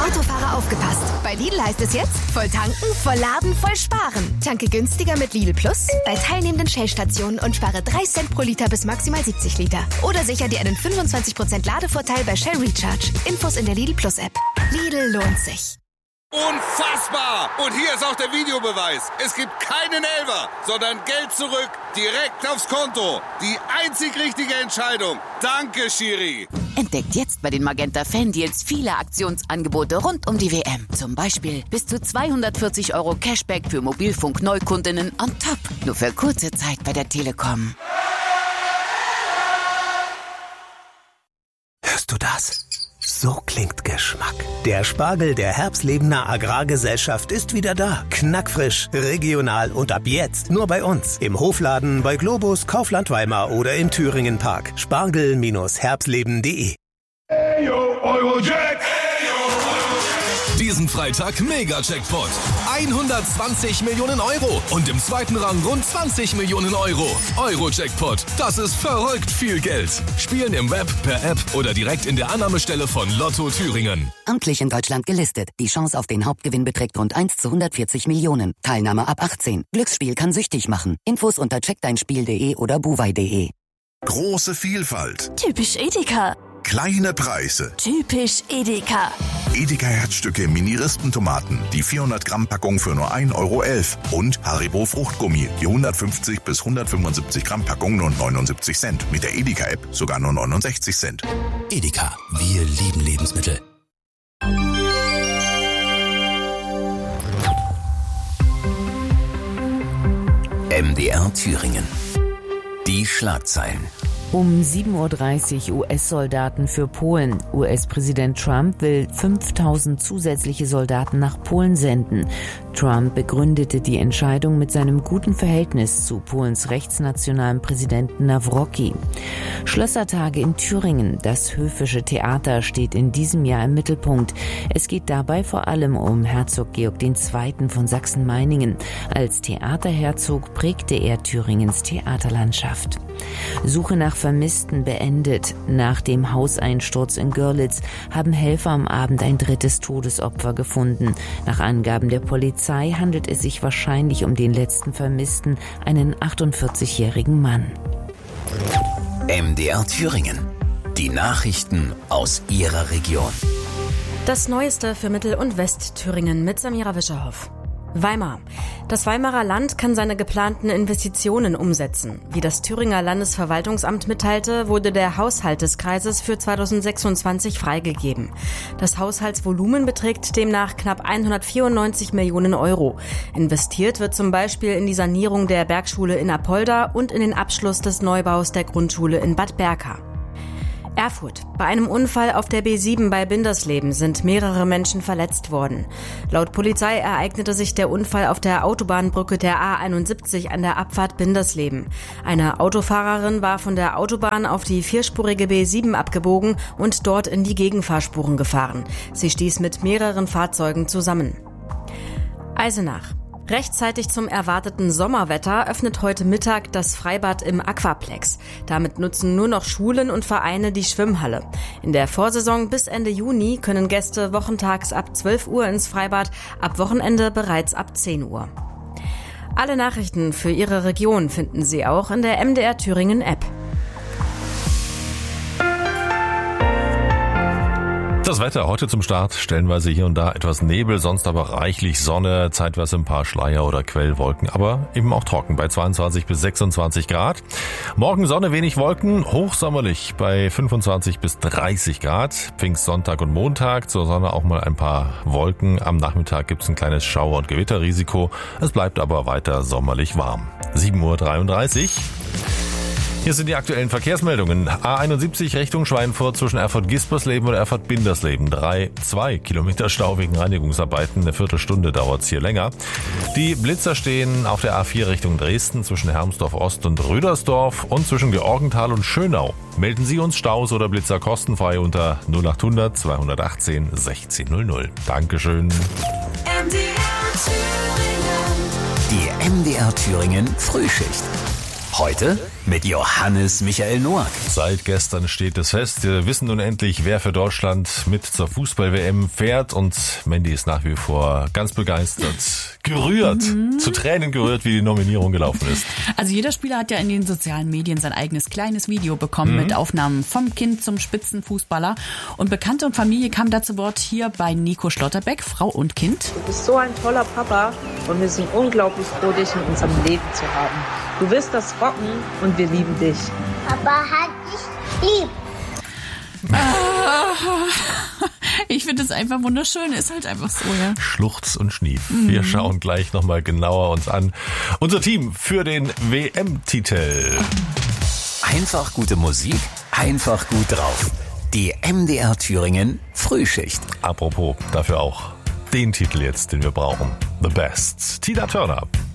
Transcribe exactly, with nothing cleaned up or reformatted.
Autofahrer aufgepasst. Bei Lidl heißt es jetzt, voll tanken, voll laden, voll sparen. Tanke günstiger mit Lidl Plus bei teilnehmenden Shell-Stationen und spare drei Cent pro Liter bis maximal siebzig Liter. Oder sicher dir einen fünfundzwanzig Prozent Ladevorteil bei Shell Recharge. Infos in der Lidl Plus App. Lidl lohnt sich. Unfassbar! Und hier ist auch der Videobeweis. Es gibt keinen Elfer, sondern Geld zurück, direkt aufs Konto. Die einzig richtige Entscheidung. Danke, Schiri. Entdeckt jetzt bei den Magenta Fan-Deals viele Aktionsangebote rund um die W M. Zum Beispiel bis zu zweihundertvierzig Euro Cashback für Mobilfunk-Neukundinnen on top. Nur für kurze Zeit bei der Telekom. Hörst du das? So klingt Geschmack. Der Spargel der Herbstlebener Agrargesellschaft ist wieder da. Knackfrisch, regional und ab jetzt nur bei uns. Im Hofladen, bei Globus, Kaufland Weimar oder im Thüringen Park. Spargel Herbstleben punkt de. Eyo, Eurojack! Diesen Freitag Mega-Jackpot. hundertzwanzig Millionen Euro und im zweiten Rang rund zwanzig Millionen Euro. Euro-Jackpot, das ist verrückt viel Geld. Spielen im Web, per App oder direkt in der Annahmestelle von Lotto Thüringen. Amtlich in Deutschland gelistet. Die Chance auf den Hauptgewinn beträgt rund eins zu hundertvierzig Millionen. Teilnahme ab achtzehn. Glücksspiel kann süchtig machen. Infos unter check dein spiel punkt de oder buwei punkt de. Große Vielfalt. Typisch Edeka. Kleine Preise. Typisch Edeka. Edeka Herzstücke Mini-Rispentomaten, die vierhundert Gramm Packung für nur ein Euro elf. Und Haribo Fruchtgummi, die hundertfünfzig bis hundertfünfundsiebzig Gramm Packung nur neunundsiebzig Cent. Mit der Edeka-App sogar nur neunundsechzig Cent. Edeka, wir lieben Lebensmittel. M D R Thüringen. Die Schlagzeilen. Um sieben Uhr dreißig U S-Soldaten für Polen. U S-Präsident Trump will fünftausend zusätzliche Soldaten nach Polen senden. Trump begründete die Entscheidung mit seinem guten Verhältnis zu Polens rechtsnationalen Präsidenten Nawrocki. Schlössertage in Thüringen. Das Höfische Theater steht in diesem Jahr im Mittelpunkt. Es geht dabei vor allem um Herzog Georg der Zweite. von Sachsen-Meiningen. Als Theaterherzog prägte er Thüringens Theaterlandschaft. Suche nach Vermissten beendet. Nach dem Hauseinsturz in Görlitz haben Helfer am Abend ein drittes Todesopfer gefunden. Nach Angaben der Polizei handelt es sich wahrscheinlich um den letzten Vermissten, einen achtundvierzigjährigen Mann. M D R Thüringen. Die Nachrichten aus Ihrer Region. Das Neueste für Mittel- und Westthüringen mit Samira Wischerhoff. Weimar. Das Weimarer Land kann seine geplanten Investitionen umsetzen. Wie das Thüringer Landesverwaltungsamt mitteilte, wurde der Haushalt des Kreises für zweitausendsechsundzwanzig freigegeben. Das Haushaltsvolumen beträgt demnach knapp hundertvierundneunzig Millionen Euro. Investiert wird zum Beispiel in die Sanierung der Bergschule in Apolda und in den Abschluss des Neubaus der Grundschule in Bad Berka. Erfurt. Bei einem Unfall auf der B sieben bei Bindersleben sind mehrere Menschen verletzt worden. Laut Polizei ereignete sich der Unfall auf der Autobahnbrücke der A einundsiebzig an der Abfahrt Bindersleben. Eine Autofahrerin war von der Autobahn auf die vierspurige B sieben abgebogen und dort in die Gegenfahrspuren gefahren. Sie stieß mit mehreren Fahrzeugen zusammen. Eisenach. Rechtzeitig zum erwarteten Sommerwetter öffnet heute Mittag das Freibad im Aquaplex. Damit nutzen nur noch Schulen und Vereine die Schwimmhalle. In der Vorsaison bis Ende Juni können Gäste wochentags ab zwölf Uhr ins Freibad, ab Wochenende bereits ab zehn Uhr. Alle Nachrichten für Ihre Region finden Sie auch in der M D R Thüringen App. Das Wetter heute zum Start, stellenweise hier und da etwas Nebel, sonst aber reichlich Sonne, zeitweise ein paar Schleier oder Quellwolken, aber eben auch trocken bei zweiundzwanzig bis sechsundzwanzig Grad. Morgen Sonne, wenig Wolken, hochsommerlich bei fünfundzwanzig bis dreißig Grad. Pfingstsonntag und Montag, zur Sonne auch mal ein paar Wolken. Am Nachmittag gibt's ein kleines Schauer- und Gewitterrisiko. Es bleibt aber weiter sommerlich warm. sieben Uhr dreiunddreißig. Hier sind die aktuellen Verkehrsmeldungen. A einundsiebzig Richtung Schweinfurt zwischen Erfurt-Gispersleben und Erfurt-Bindersleben. Drei, zwei Kilometer Stau wegen Reinigungsarbeiten. Eine Viertelstunde dauert's hier länger. Die Blitzer stehen auf der A vier Richtung Dresden zwischen Hermsdorf Ost und Rüdersdorf und zwischen Georgenthal und Schönau. Melden Sie uns Staus oder Blitzer kostenfrei unter null achthundert zweihundertachtzehn sechzehn null null. Dankeschön. M D R Thüringen. Die M D R Thüringen Frühschicht. Heute mit Johannes Michael Noack. Seit gestern steht es fest. Wir wissen nun endlich, wer für Deutschland mit zur Fußball-W M fährt. Und Mandy ist nach wie vor ganz begeistert, gerührt, mhm. zu Tränen gerührt, wie die Nominierung gelaufen ist. Also jeder Spieler hat ja in den sozialen Medien sein eigenes kleines Video bekommen mhm. mit Aufnahmen vom Kind zum Spitzenfußballer. Und Bekannte und Familie kamen da zu Wort hier bei Nico Schlotterbeck, Frau und Kind. Du bist so ein toller Papa und wir sind unglaublich froh, dich in unserem Leben zu haben. Du wirst das rocken und wir lieben dich. Papa hat dich lieb. Ich finde es einfach wunderschön, ist halt einfach so, ja. Schluchz und Schnief. Mhm. Wir schauen gleich nochmal genauer uns an. Unser Team für den W M-Titel. Einfach gute Musik, einfach gut drauf. Die M D R Thüringen Frühschicht. Apropos, dafür auch den Titel jetzt, den wir brauchen. The Best. Tina Turner.